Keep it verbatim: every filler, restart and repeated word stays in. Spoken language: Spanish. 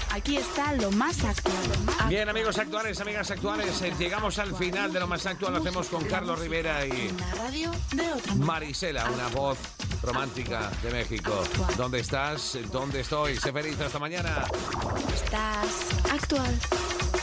Aquí está lo más actual. Bien, amigos actuales, amigas actuales, eh, llegamos al final de lo más actual. Lo hacemos con Carlos Rivera y Marisela, una voz romántica de México. ¿Dónde estás? ¿Dónde estoy? Sé feliz, hasta mañana. Estás actual.